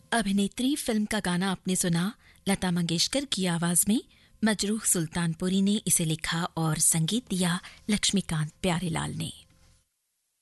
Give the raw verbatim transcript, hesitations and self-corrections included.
अभिनेत्री फिल्म का गाना आपने सुना लता मंगेशकर की आवाज में। मजरूह सुल्तानपुरी ने इसे लिखा और संगीत दिया लक्ष्मीकांत प्यारेलाल ने।